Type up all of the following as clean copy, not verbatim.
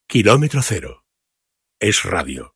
Kilómetro Cero. Es radio.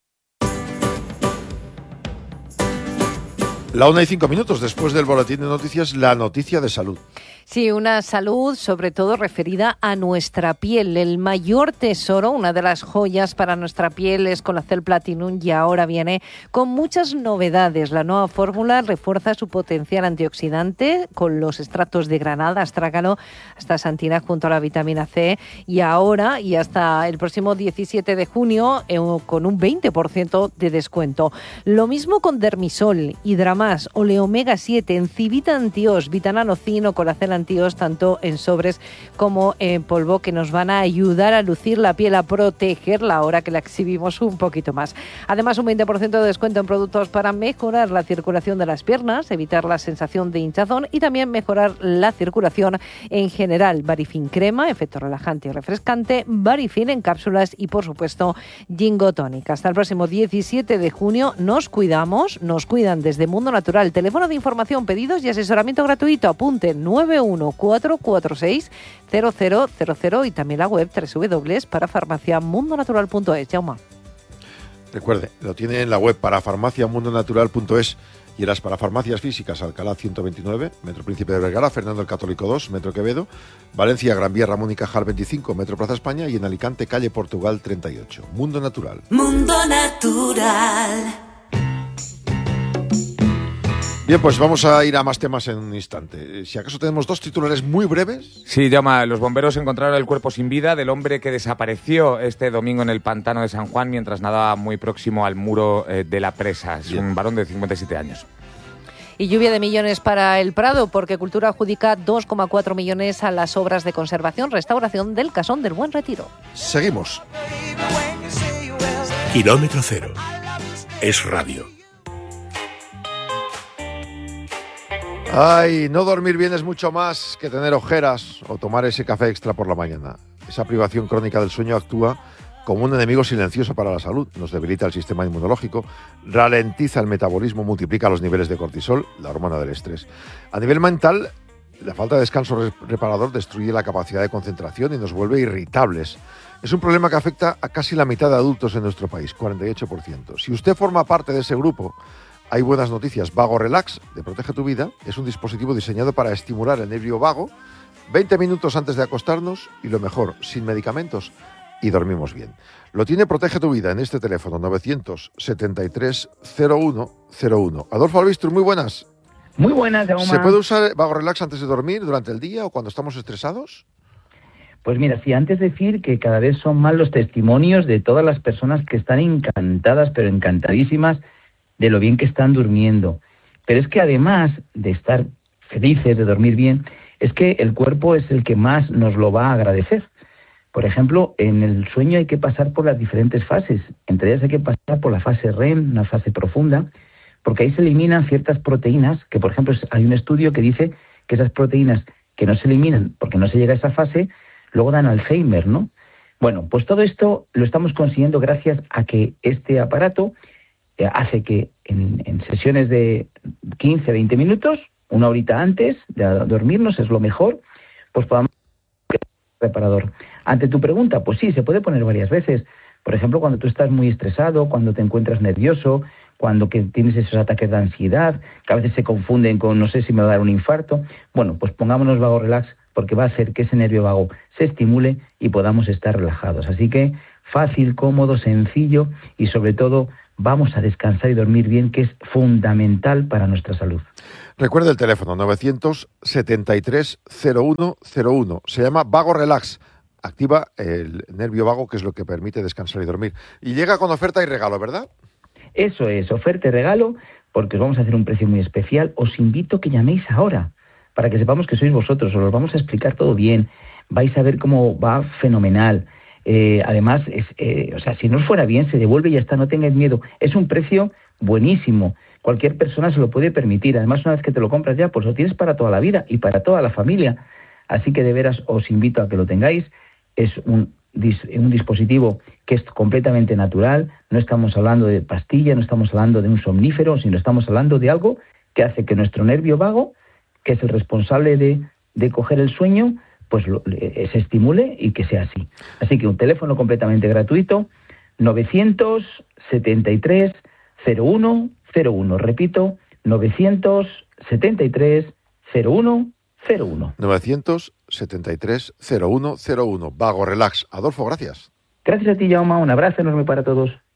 La 1:05 después del boletín de noticias, la noticia de salud. Sí, una salud sobre todo referida a nuestra piel. El mayor tesoro, una de las joyas para nuestra piel es Colacel Platinum y ahora viene con muchas novedades. La nueva fórmula refuerza su potencial antioxidante con los extractos de granada, astrágalo, hasta santina junto a la vitamina C y ahora y hasta el próximo 17 de junio con un 20% de descuento. Lo mismo con Dermisol, Hidramas, Oleomega 7, Encivita Antios, Vitananocino, Colacel Antios, tanto en sobres como en polvo, que nos van a ayudar a lucir la piel, a protegerla ahora que la exhibimos un poquito más. Además, un 20% de descuento en productos para mejorar la circulación de las piernas, evitar la sensación de hinchazón y también mejorar la circulación en general. Varifin crema, efecto relajante y refrescante, Varifin en cápsulas y, por supuesto, Ginkgo Tonic. Hasta el próximo 17 de junio nos cuidamos, nos cuidan desde Mundo Natural. Teléfono de información, pedidos y asesoramiento gratuito. Apunte 914460000 y también la web www.parafarmaciamundonatural.es. Jaume. Recuerde, lo tiene en la web parafarmaciamundonatural.es y en las parafarmacias físicas: Alcalá 129, Metro Príncipe de Vergara, Fernando el Católico 2, Metro Quevedo, Valencia, Gran Vía, Ramón y Cajal 25, Metro Plaza España, y en Alicante, calle Portugal 38. Mundo Natural. Mundo Natural. Bien, pues vamos a ir a más temas en un instante. Si acaso tenemos dos titulares muy breves. Sí, Jaume, los bomberos encontraron el cuerpo sin vida del hombre que desapareció este domingo en el pantano de San Juan mientras nadaba muy próximo al muro de la presa. Es un varón de 57 años. Y lluvia de millones para el Prado, porque Cultura adjudica 2,4 millones a las obras de conservación, restauración del Casón del Buen Retiro. Seguimos. Kilómetro Cero. Es radio. Ay, no dormir bien es mucho más que tener ojeras o tomar ese café extra por la mañana. Esa privación crónica del sueño actúa como un enemigo silencioso para la salud. Nos debilita el sistema inmunológico, ralentiza el metabolismo, multiplica los niveles de cortisol, la hormona del estrés. A nivel mental, la falta de descanso reparador destruye la capacidad de concentración y nos vuelve irritables. Es un problema que afecta a casi la mitad de adultos en nuestro país, 48%. Si usted forma parte de ese grupo, hay buenas noticias. Vago Relax, de Protege tu Vida, es un dispositivo diseñado para estimular el nervio vago 20 minutos antes de acostarnos y, lo mejor, sin medicamentos, y dormimos bien. Lo tiene Protege tu Vida en este teléfono 973-0101. Adolfo Albistur, muy buenas. Muy buenas, Jaume. ¿Se puede usar Vago Relax antes de dormir, durante el día o cuando estamos estresados? Pues mira, sí, antes decir que cada vez son más los testimonios de todas las personas que están encantadas, pero encantadísimas, de lo bien que están durmiendo. Pero es que además de estar felices, de dormir bien, es que el cuerpo es el que más nos lo va a agradecer. Por ejemplo, en el sueño hay que pasar por las diferentes fases. Entre ellas hay que pasar por la fase REM, una fase profunda, porque ahí se eliminan ciertas proteínas, que por ejemplo hay un estudio que dice que esas proteínas que no se eliminan porque no se llega a esa fase, luego dan Alzheimer, ¿no? Bueno, pues todo esto lo estamos consiguiendo gracias a que este aparato hace que en sesiones de 15 a 20 minutos, una horita antes de dormirnos, es lo mejor, pues podamos reparador. Ante tu pregunta, pues sí, se puede poner varias veces. Por ejemplo, cuando tú estás muy estresado, cuando te encuentras nervioso, cuando que tienes esos ataques de ansiedad, que a veces se confunden con no sé si me va a dar un infarto. Bueno, pues pongámonos Vago Relax, porque va a hacer que ese nervio vago se estimule y podamos estar relajados. Así que fácil, cómodo, sencillo y sobre todo vamos a descansar y dormir bien, que es fundamental para nuestra salud. Recuerde el teléfono 973-0101. Se llama Vago Relax. Activa el nervio vago, que es lo que permite descansar y dormir. Y llega con oferta y regalo, ¿verdad? Eso es, oferta y regalo, porque os vamos a hacer un precio muy especial. Os invito a que llaméis ahora, para que sepamos que sois vosotros. Os lo vamos a explicar todo bien. Vais a ver cómo va fenomenal. Además, si no os fuera bien, se devuelve y ya está, no tengáis miedo. Es un precio buenísimo. Cualquier persona se lo puede permitir. Además, una vez que te lo compras ya, pues lo tienes para toda la vida y para toda la familia. Así que de veras os invito a que lo tengáis. Es un dispositivo que es completamente natural. No estamos hablando de pastilla, no estamos hablando de un somnífero, sino estamos hablando de algo que hace que nuestro nervio vago, que es el responsable de coger el sueño, pues se estimule y que sea así. Así que un teléfono completamente gratuito, 973 0101. Repito, 973 0101. 973 0101. Vago Relax. Adolfo, gracias. Gracias a ti, Jaume. Un abrazo enorme para todos.